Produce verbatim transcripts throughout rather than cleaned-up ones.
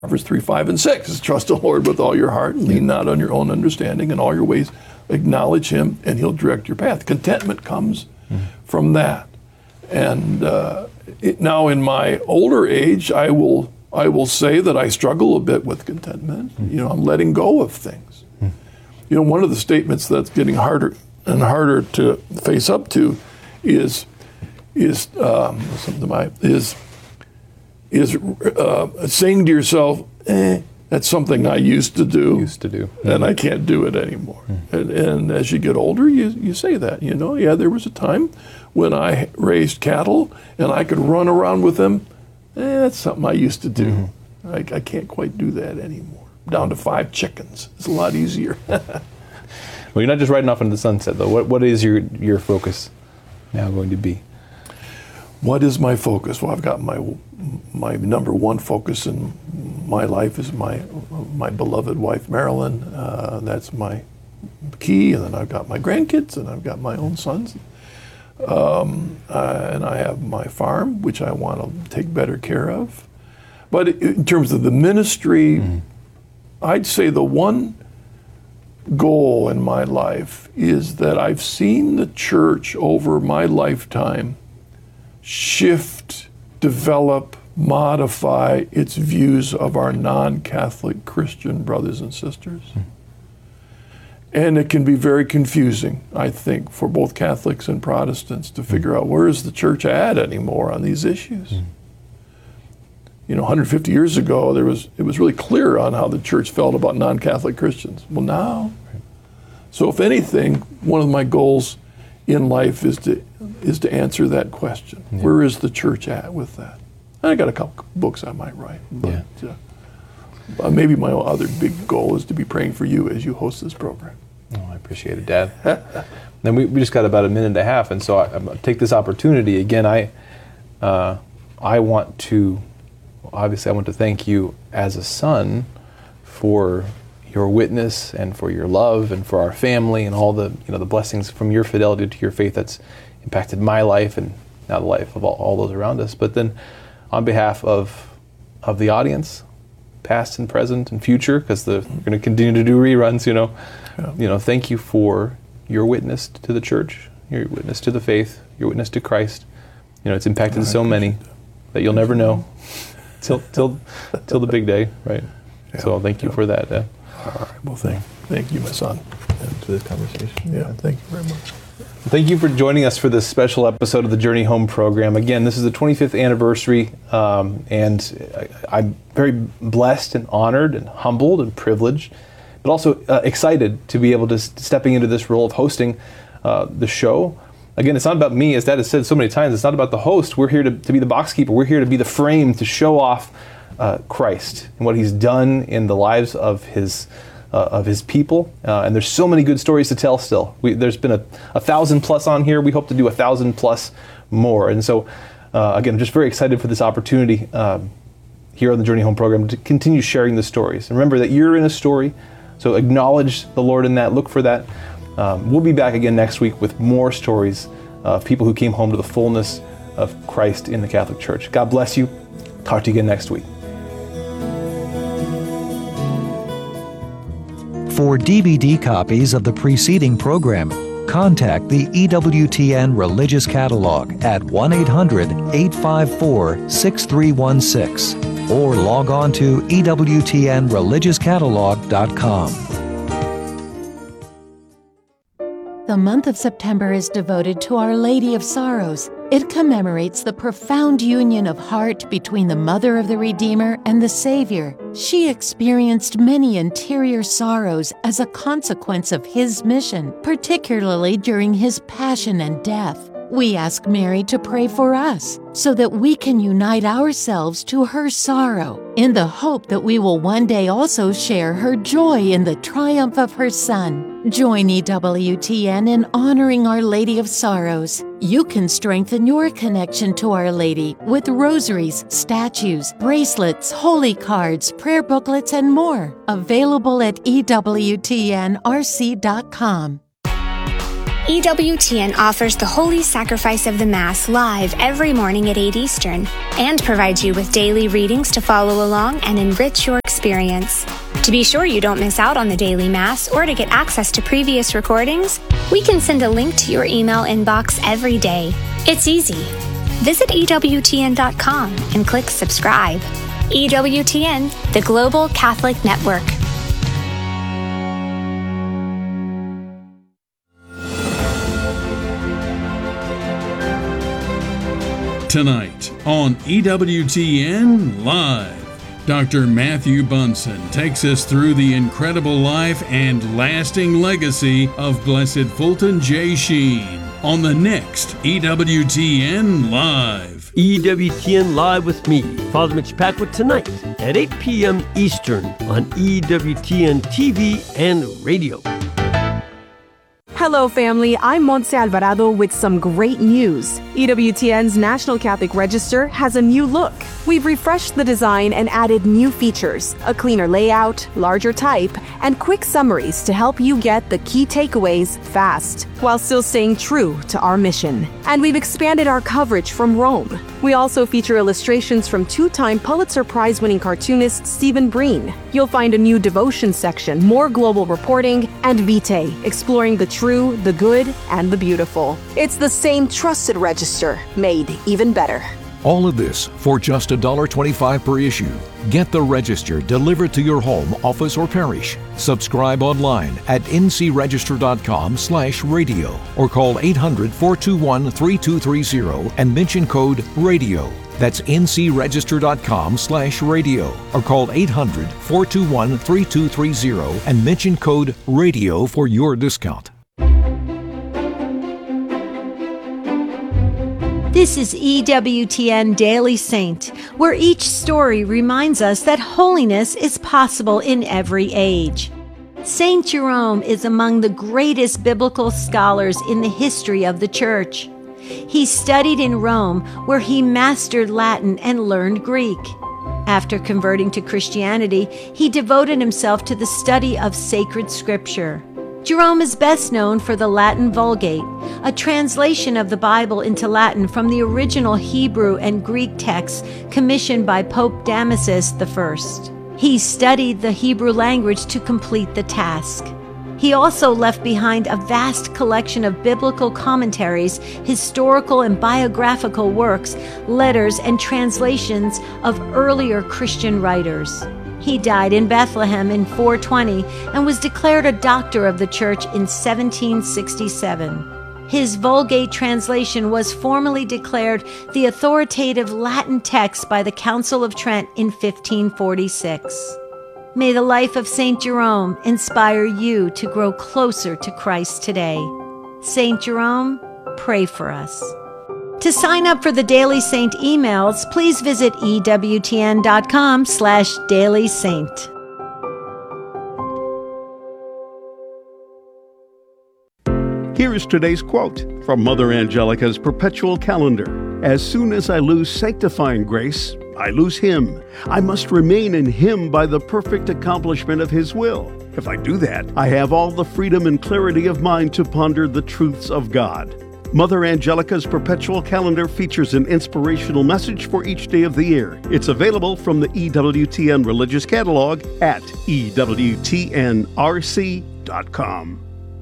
Proverbs three, five, and six is trust the Lord with all your heart and lean not on your own understanding. In all your ways acknowledge him and he'll direct your path. Contentment comes mm-hmm. from that. And uh, it, now in my older age, I will I will say that I struggle a bit with contentment. Mm-hmm. You know, I'm letting go of things. Mm-hmm. You know, one of the statements that's getting harder and harder to face up to is is um, something my is is uh, saying to yourself, eh, that's something I used to do, used to do, and mm-hmm. I can't do it anymore. Mm-hmm. And, and as you get older, you you say that, you know, yeah, there was a time when I raised cattle and I could run around with them. Eh, that's something I used to do. Mm-hmm. I, I can't quite do that anymore. Down to five chickens. It's a lot easier. Well, you're not just riding off into the sunset, though. What what is your your focus now going to be? What is my focus? Well, I've got my my number one focus in my life is my my beloved wife, Marilyn. Uh, that's my key. And then I've got my grandkids, and I've got my own sons. Um, uh, and I have my farm, which I want to take better care of. But in terms of the ministry, mm-hmm. I'd say the one goal in my life is that I've seen the church over my lifetime shift, develop, modify its views of our non-Catholic Christian brothers and sisters. Mm. And it can be very confusing, I think, for both Catholics and Protestants to figure out where is the church at anymore on these issues. Mm. You know, one hundred fifty years ago, there was it was really clear on how the church felt about non-Catholic Christians. Well, now, so if anything, one of my goals in life is to is to answer that question. Yeah. Where is the church at with that? And I got a couple books I might write. But yeah. uh, maybe my other big goal is to be praying for you as you host this program. Oh, I appreciate it, Dad. Then we, we just got about a minute and a half, and so I, I'm going to take this opportunity again. I uh, I want to obviously I want to thank you as a son for your witness and for your love and for our family and all the you know the blessings from your fidelity to your faith that's impacted my life and now the life of all, all those around us. But then on behalf of of the audience, past and present and future, because we're going to continue to do reruns, you know, yeah. you know, thank you for your witness to the church, your witness to the faith, your witness to Christ. You know, it's impacted so many that. that you'll never know till till till the big day, right? Yeah. So thank you yeah. for that. Uh, All right. Well, thank thank you, my son, and to this conversation. Yeah, thank you very much. Thank you for joining us for this special episode of the Journey Home program. Again, this is the twenty-fifth anniversary, um, and I, I'm very blessed and honored and humbled and privileged, but also uh, excited to be able to st- stepping into this role of hosting uh, the show. Again, it's not about me, as Dad has said so many times. It's not about the host. We're here to, to be the box keeper. We're here to be the frame to show off uh, Christ and what He's done in the lives of His Uh, of his people, uh, and there's so many good stories to tell still. We, there's been a, a thousand plus on here. We hope to do a thousand plus more. And so, uh, again, I'm just very excited for this opportunity um, here on the Journey Home program to continue sharing the stories. And remember that you're in a story, so acknowledge the Lord in that, look for that. Um, we'll be back again next week with more stories of people who came home to the fullness of Christ in the Catholic Church. God bless you. Talk to you again next week. For D V D copies of the preceding program, contact the E W T N Religious Catalog at one eight hundred, eight five four, six three one six or log on to E W T N religious catalog dot com. The month of September is devoted to Our Lady of Sorrows. It commemorates the profound union of heart between the Mother of the Redeemer and the Savior. She experienced many interior sorrows as a consequence of His mission, particularly during His passion and death. We ask Mary to pray for us so that we can unite ourselves to her sorrow in the hope that we will one day also share her joy in the triumph of her Son. Join E W T N in honoring Our Lady of Sorrows. You can strengthen your connection to Our Lady with rosaries, statues, bracelets, holy cards, prayer booklets, and more. Available at E W T N R C dot com. E W T N offers the Holy Sacrifice of the Mass live every morning at eight Eastern and provides you with daily readings to follow along and enrich your experience. To be sure you don't miss out on the daily Mass or to get access to previous recordings, we can send a link to your email inbox every day. It's easy. Visit E W T N dot com and click subscribe. E W T N, the Global Catholic Network. Tonight on E W T N Live, Doctor Matthew Bunson takes us through the incredible life and lasting legacy of Blessed Fulton J. Sheen on the next E W T N Live. E W T N Live with me, Father Mitch Packwood, tonight at eight p.m. Eastern on E W T N T V and radio. Hello, family. I'm Montse Alvarado with some great news. E W T N's National Catholic Register has a new look. We've refreshed the design and added new features, a cleaner layout, larger type, and quick summaries to help you get the key takeaways fast, while still staying true to our mission. And we've expanded our coverage from Rome. We also feature illustrations from two-time Pulitzer Prize-winning cartoonist Stephen Breen. You'll find a new devotion section, more global reporting, and Vitae, exploring the true, the good, and the beautiful. It's the same trusted register, made even better. All of this for just one dollar twenty-five per issue. Get the Register delivered to your home, office, or parish. Subscribe online at n c register dot com slash radio or call eight hundred, four two one, three two three zero and mention code RADIO. That's n c register dot com slash radio or call eight hundred, four two one, three two three zero and mention code RADIO for your discount. This is E W T N Daily Saint, where each story reminds us that holiness is possible in every age. Saint Jerome is among the greatest biblical scholars in the history of the Church. He studied in Rome, where he mastered Latin and learned Greek. After converting to Christianity, he devoted himself to the study of sacred scripture. Jerome is best known for the Latin Vulgate, a translation of the Bible into Latin from the original Hebrew and Greek texts commissioned by Pope Damasus the First. He studied the Hebrew language to complete the task. He also left behind a vast collection of biblical commentaries, historical and biographical works, letters, and translations of earlier Christian writers. He died in Bethlehem in four twenty and was declared a doctor of the Church in seventeen sixty-seven. His Vulgate translation was formally declared the authoritative Latin text by the Council of Trent in fifteen forty-six. May the life of Saint Jerome inspire you to grow closer to Christ today. Saint Jerome, pray for us. To sign up for the Daily Saint emails, please visit E W T N dot com slash Daily Saint. Here is today's quote from Mother Angelica's Perpetual Calendar. As soon as I lose sanctifying grace, I lose Him. I must remain in Him by the perfect accomplishment of His will. If I do that, I have all the freedom and clarity of mind to ponder the truths of God. Mother Angelica's Perpetual Calendar features an inspirational message for each day of the year. It's available from the E W T N Religious Catalog at E W T N R C dot com.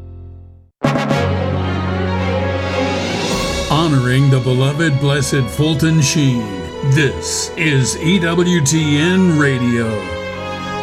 Honoring the beloved Blessed Fulton Sheen, this is E W T N Radio.